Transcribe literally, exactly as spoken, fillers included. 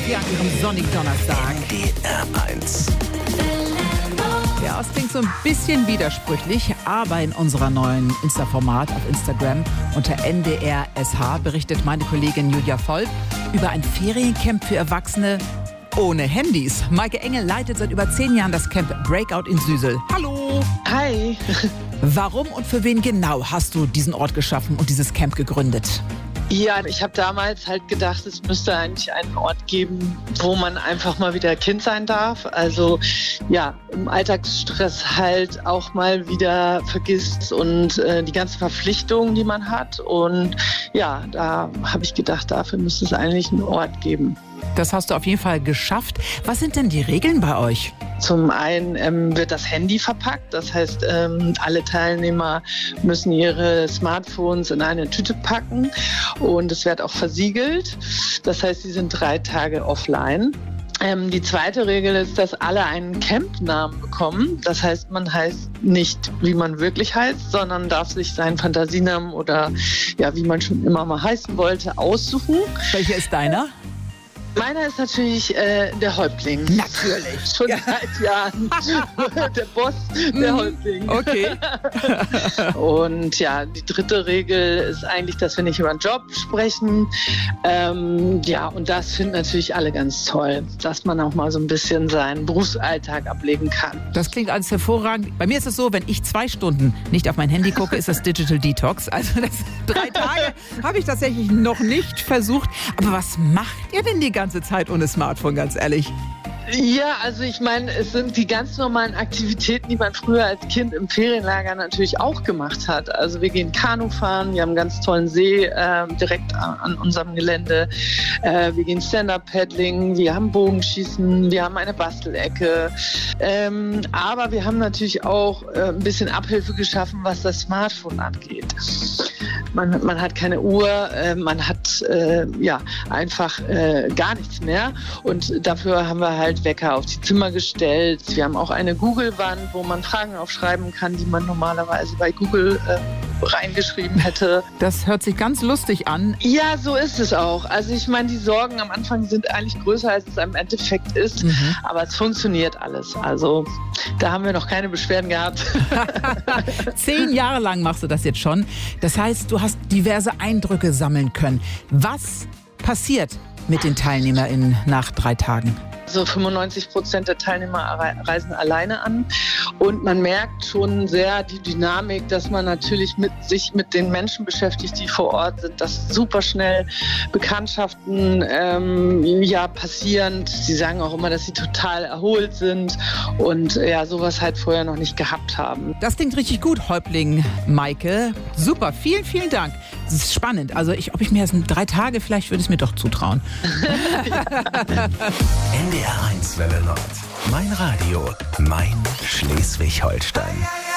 hier an Ihrem sonnigen Donnerstag. N D R eins. Ja, es klingt so ein bisschen widersprüchlich, aber in unserer neuen Insta-Format auf Instagram unter N D R S H berichtet meine Kollegin Julia Volk über ein Feriencamp für Erwachsene ohne Handys. Maike Engel leitet seit über zehn Jahren das Camp Breakout in Süsel. Hallo! Hi! Warum und für wen genau hast du diesen Ort geschaffen und dieses Camp gegründet? Ja, ich habe damals halt gedacht, es müsste eigentlich einen Ort geben, wo man einfach mal wieder Kind sein darf. Also ja, im Alltagsstress halt auch mal wieder vergisst und äh, die ganzen Verpflichtungen, die man hat. Und ja, da habe ich gedacht, dafür müsste es eigentlich einen Ort geben. Das hast du auf jeden Fall geschafft. Was sind denn die Regeln bei euch? Zum einen ähm, wird das Handy verpackt, das heißt, ähm, alle Teilnehmer müssen ihre Smartphones in eine Tüte packen und es wird auch versiegelt. Das heißt, sie sind drei Tage offline. Ähm, die zweite Regel ist, dass alle einen Campnamen bekommen. Das heißt, man heißt nicht, wie man wirklich heißt, sondern darf sich seinen Fantasienamen oder ja, wie man schon immer mal heißen wollte, aussuchen. Welcher ist deiner? Meiner ist natürlich äh, der Häuptling. Natürlich. Schon ja. seit Jahren. Der Boss, der Häuptling. Okay. Und ja, die dritte Regel ist eigentlich, dass wir nicht über den Job sprechen. Ähm, ja, und das finden natürlich alle ganz toll, dass man auch mal so ein bisschen seinen Berufsalltag ablegen kann. Das klingt alles hervorragend. Bei mir ist es so, wenn ich zwei Stunden nicht auf mein Handy gucke, ist das Digital Detox. Also das drei Tage habe ich tatsächlich noch nicht versucht. Aber was macht ihr denn die ganze Zeit ohne Smartphone, ganz ehrlich? Ja, also ich meine, es sind die ganz normalen Aktivitäten, die man früher als Kind im Ferienlager natürlich auch gemacht hat. Also wir gehen Kanu fahren, wir haben einen ganz tollen See äh, direkt an unserem Gelände. Äh, wir gehen Stand-Up-Paddling, wir haben Bogenschießen, wir haben eine Bastelecke. Ähm, aber wir haben natürlich auch äh, ein bisschen Abhilfe geschaffen, was das Smartphone angeht. Man, man hat keine Uhr, äh, man hat äh, ja einfach äh, gar nichts mehr. Und dafür haben wir halt Wecker auf die Zimmer gestellt. Wir haben auch eine Google-Wand, wo man Fragen aufschreiben kann, die man normalerweise bei Google äh, reingeschrieben hätte. Das hört sich ganz lustig an. Ja, so ist es auch. Also ich meine, die Sorgen am Anfang sind eigentlich größer, als es im Endeffekt ist. Mhm. Aber es funktioniert alles. Also da haben wir noch keine Beschwerden gehabt. Zehn Jahre lang machst du das jetzt schon. Das heißt, du hast diverse Eindrücke sammeln können. Was passiert mit den TeilnehmerInnen nach drei Tagen? Also fünfundneunzig Prozent der Teilnehmer reisen alleine an und man merkt schon sehr die Dynamik, dass man natürlich mit sich mit den Menschen beschäftigt, die vor Ort sind, dass super schnell Bekanntschaften ähm, ja passieren. Sie sagen auch immer, dass sie total erholt sind und ja sowas halt vorher noch nicht gehabt haben. Das klingt richtig gut, Häuptling Maike. Super, vielen, vielen Dank. Das ist spannend. Also ich, ob ich mir das in drei Tage, vielleicht würde ich es mir doch zutrauen. N D R eins Welle Nord. Mein Radio, mein Schleswig-Holstein.